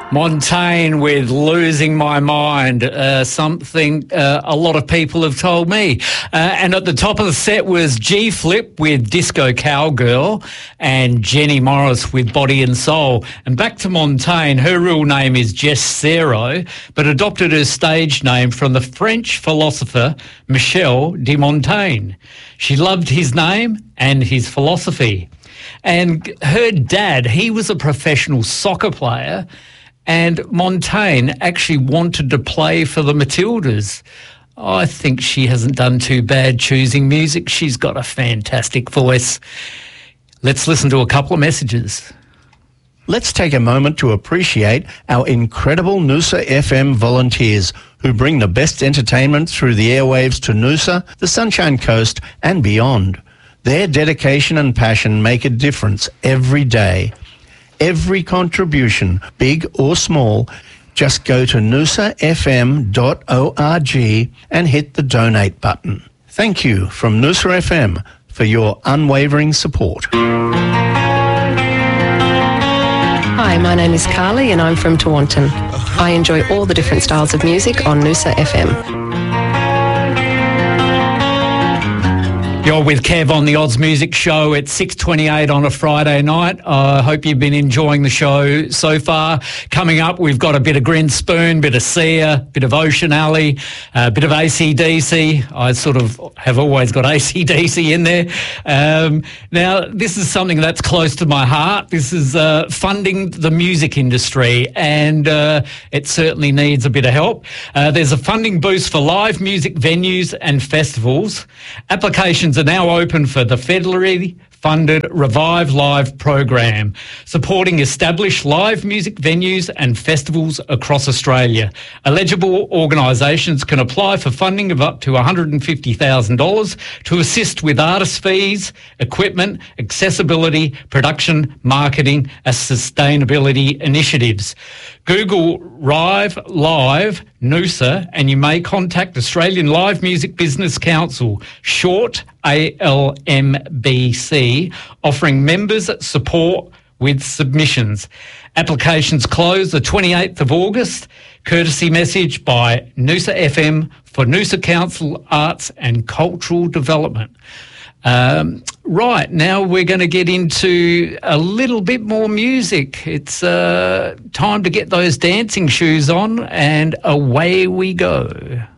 Montaigne with Losing My Mind, something a lot of people have told me. And at the top of the set was G-Flip with Disco Cowgirl and Jenny Morris with Body and Soul. And back to Montaigne, her real name is Jess Serrault, but adopted her stage name from the French philosopher Michel de Montaigne. She loved his name and his philosophy. And her dad, he was a professional soccer player, and Montaigne actually wanted to play for the Matildas. I think she hasn't done too bad choosing music. She's got a fantastic voice. Let's listen to a couple of messages. Let's take a moment to appreciate our incredible Noosa FM volunteers who bring the best entertainment through the airwaves to Noosa, the Sunshine Coast and beyond. Their dedication and passion make a difference every day. Every contribution, big or small, just go to noosafm.org and hit the donate button. Thank you from Noosa FM for your unwavering support. Hi, my name is Carly and I'm from Tewantin. I enjoy all the different styles of music on Noosa FM. You're with Kev on the Oz Music Show at 6:28 on a Friday night. I hope you've been enjoying the show so far. Coming up, we've got a bit of Grinspoon, bit of Sia, bit of Ocean Alley, a bit of AC/DC. I sort of have always got AC/DC in there. Now, this is something that's close to my heart. This is funding the music industry, and it certainly needs a bit of help. There's a funding boost for live music venues and festivals. Applications are now open for the federally funded Revive Live program, supporting established live music venues and festivals across Australia. Eligible organisations can apply for funding of up to $150,000 to assist with artist fees, equipment, accessibility, production, marketing, and sustainability initiatives. Google Rive Live Noosa and you may contact Australian Live Music Business Council, short ALMBC, offering members support with submissions. Applications close the 28th of August. Courtesy message by Noosa FM for Noosa Council Arts and Cultural Development. Right, now we're going to get into a little bit more music. It's time to get those dancing shoes on and away we go.